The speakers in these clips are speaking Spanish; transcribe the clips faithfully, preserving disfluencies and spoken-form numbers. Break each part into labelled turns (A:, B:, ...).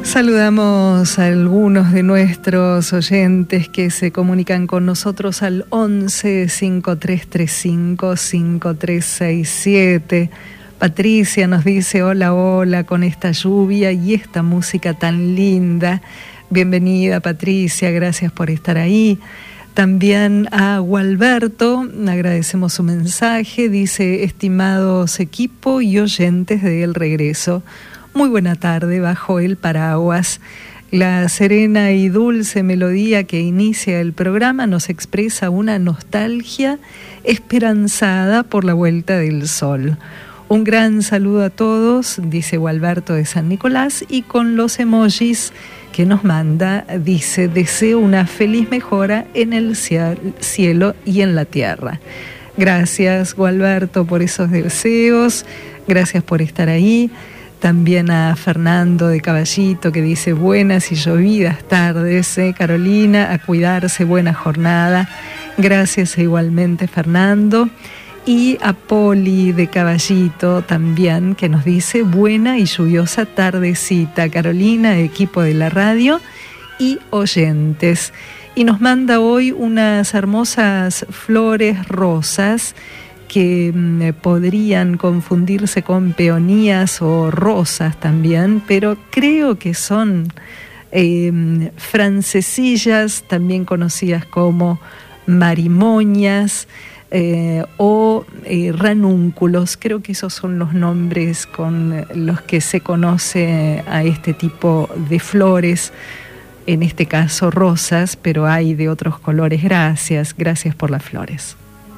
A: Saludamos a algunos de nuestros oyentes que se comunican con nosotros al once, cinco tres tres cinco, cinco tres seis siete. Patricia nos dice hola, hola, con esta lluvia y esta música tan linda. Bienvenida, Patricia, gracias por estar ahí. También a Gualberto, agradecemos su mensaje, dice: estimados equipo y oyentes de El Regreso, muy buena tarde bajo el paraguas. La serena y dulce melodía que inicia el programa nos expresa una nostalgia esperanzada por la vuelta del sol. Un gran saludo a todos, dice Gualberto de San Nicolás, y con los emojis que nos manda, dice: deseo una feliz mejora en el cielo y en la tierra. Gracias, Gualberto, por esos deseos, gracias por estar ahí. También a Fernando de Caballito, que dice: buenas y llovidas tardes, ¿eh? Carolina, a cuidarse, buena jornada. Gracias igualmente, Fernando. Y a Poli de Caballito también, que nos dice: buena y lluviosa tardecita, Carolina, equipo de la radio y oyentes. Y nos manda hoy unas hermosas flores rosas que mm, podrían confundirse con peonías o rosas también, pero creo que son eh, francesillas, también conocidas como marimoñas, Eh, o eh, ranúnculos. Creo que esos son los nombres con los que se conoce a este tipo de flores, en este caso rosas, pero hay de otros colores. Gracias, gracias por las flores.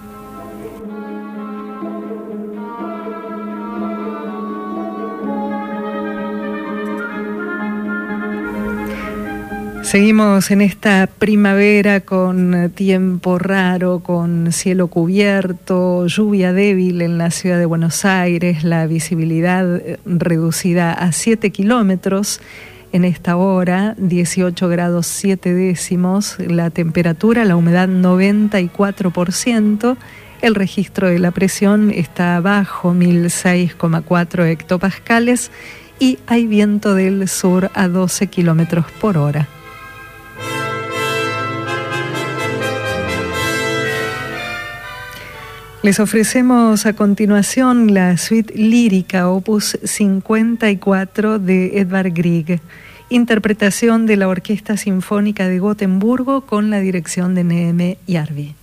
A: Seguimos en esta primavera con tiempo raro, con cielo cubierto, lluvia débil en la ciudad de Buenos Aires, la visibilidad reducida a siete kilómetros en esta hora, dieciocho grados siete décimos, la temperatura, la humedad noventa y cuatro por ciento, el registro de la presión está bajo mil seis coma cuatro hectopascales y hay viento del sur a doce kilómetros por hora. Les ofrecemos a continuación la suite lírica opus cincuenta y cuatro de Edvard Grieg, interpretación de la Orquesta Sinfónica de Gotemburgo con la dirección de Neheme Yarvi.